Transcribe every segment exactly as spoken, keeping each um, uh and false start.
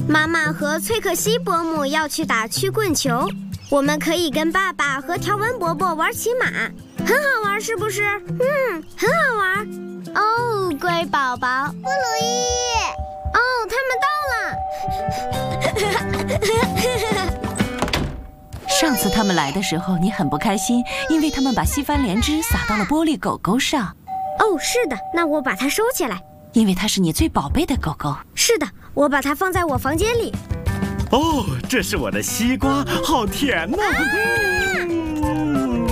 妈妈和崔克西伯母要去打曲棍球，我们可以跟爸爸和条纹伯伯玩骑马，很好玩，是不是？嗯，很好玩。哦，乖宝宝， 布鲁伊。 哦，他们到了。 上次他们来的时候，你很不开心，因为他们把西番莲汁洒到了玻璃狗狗上。 哦，是的，那我把它收起来， 因为它是你最宝贝的狗狗。 是的，我把它放在我房间里。 哦，这是我的西瓜，好甜呐！啊嗯、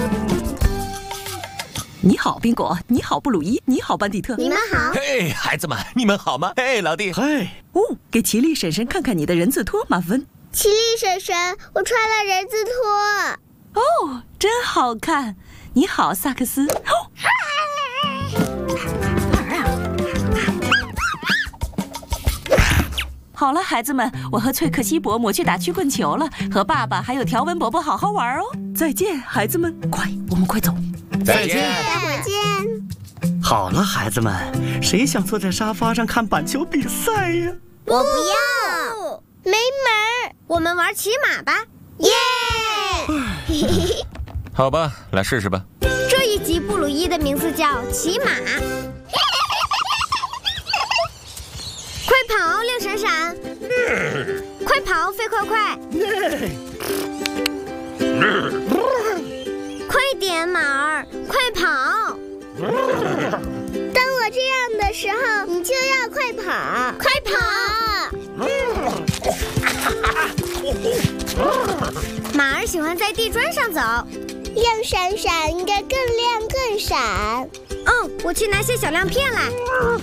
你好，宾果。你好，布鲁伊。你好，班迪特。 你们好。 嘿，孩子们，你们好吗？嘿，老弟。 嘿。 哦，给奇丽婶婶看看你的人字拖，马芬。 奇丽婶婶，我穿了人字拖。 哦，真好看。你好，萨克斯。哦好了，孩子们，我和翠克西伯母去打曲棍球了，和爸爸还有条纹伯伯好好玩哦。再见，孩子们，快，我们快走。 再见， 待会儿见。 好了，孩子们，谁想坐在沙发上看板球比赛呀？ 我不要， 没门儿。 我们玩骑马吧。 耶！ 好吧，来试试吧。 这一集布鲁伊的名字叫骑马。快跑，亮闪闪！嗯、快跑，飞快快！嗯、快点，马儿，快跑！ 当我这样的时候，你就要快跑， 快跑！嗯、马儿喜欢在地砖上走。 亮闪闪应该更亮更闪。 哦，我去拿些小亮片来。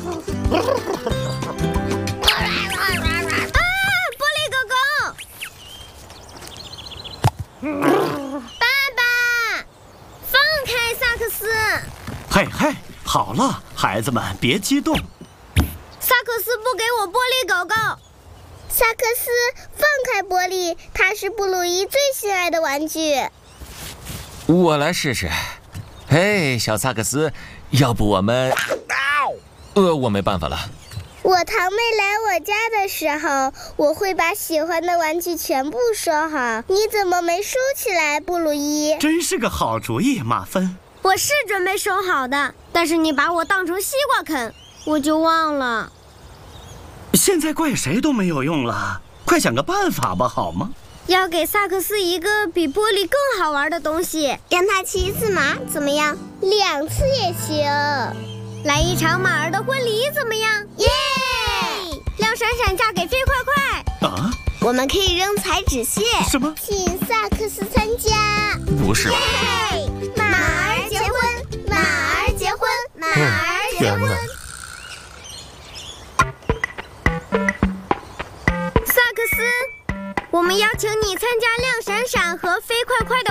爸爸，放开萨克斯！ 嘿嘿，好了，孩子们别激动。 萨克斯不给我玻璃狗狗。 萨克斯，放开玻璃，它是布鲁伊最心爱的玩具。 我来试试。嘿，小萨克斯，要不我们……呃，我没办法了。 我堂妹来我家的时候，我会把喜欢的玩具全部收好。你怎么没收起来，布鲁伊？ 真是个好主意，马芬。 我是准备收好的，但是你把我当成西瓜啃，我就忘了。 现在怪谁都没有用了，快想个办法吧，好吗？ 要给萨克斯一个比玻璃更好玩的东西， 让他骑一次马，怎么样？两次也行。 来一场马儿的婚礼怎么样？ 耶！ 亮闪闪嫁给飞快快啊！ 我们可以扔彩纸屑。 什么？ 请萨克斯参加。 不是吧？ 马儿结婚，马儿结婚，马儿结婚。 萨克斯，我们邀请你参加亮闪闪和飞快快的